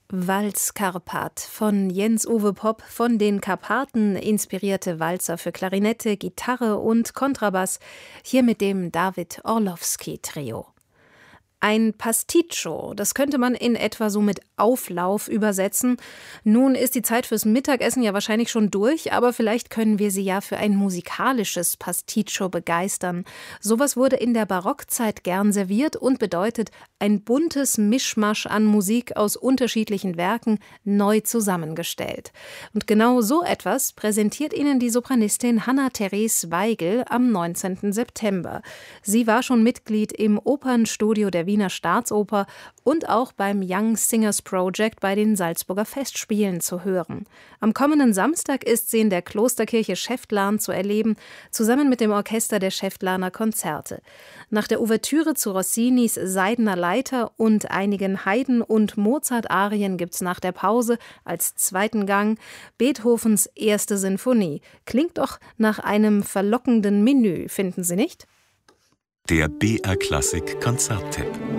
Walz Karpat von Jens-Uwe Popp, von den Karpaten inspirierte Walzer für Klarinette, Gitarre und Kontrabass, hier mit dem David Orlowski Trio. Ein Pasticcio, das könnte man in etwa so mit Auflauf übersetzen. Nun ist die Zeit fürs Mittagessen ja wahrscheinlich schon durch, aber vielleicht können wir Sie ja für ein musikalisches Pasticcio begeistern. Sowas wurde in der Barockzeit gern serviert und bedeutet ein buntes Mischmasch an Musik aus unterschiedlichen Werken neu zusammengestellt. Und genau so etwas präsentiert Ihnen die Sopranistin Hanna-Therese Weigel am 19. September. Sie war schon Mitglied im Opernstudio der Wiener Staatsoper und auch beim Young Singers Project bei den Salzburger Festspielen zu hören. Am kommenden Samstag ist sie in der Klosterkirche Schäftlarn zu erleben, zusammen mit dem Orchester der Schäftlarner Konzerte. Nach der Ouvertüre zu Rossinis Seidener Leiter und einigen Haydn- und Mozart-Arien gibt's nach der Pause als zweiten Gang Beethovens erste Sinfonie. Klingt doch nach einem verlockenden Menü, finden Sie nicht? Der BR Klassik Konzerttipp.